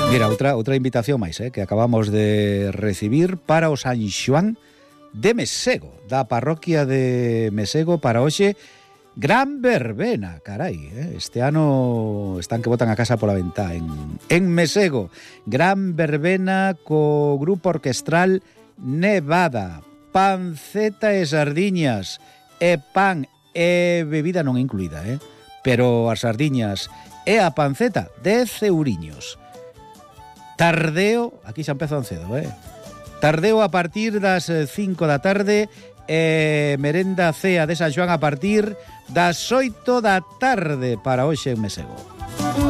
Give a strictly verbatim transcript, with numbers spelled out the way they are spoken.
Mira, outra, outra invitación máis, eh, que acabamos de recibir para o San Xoán de Mesego, da parroquia de Mesego para hoxe. Gran verbena, carai, eh? Este ano están que botan a casa pola ventá en, en Mesego. Gran verbena co grupo orquestral Nevada, panceta e sardiñas, e pan e bebida non incluída, eh? Pero as sardiñas e a panceta, dez euriños. Tardeo, aquí xa empezan cedo, eh? Tardeo a partir das cinco da tarde e merenda cea de San Xoán a partir das oito da tarde para hoxe en Mesego.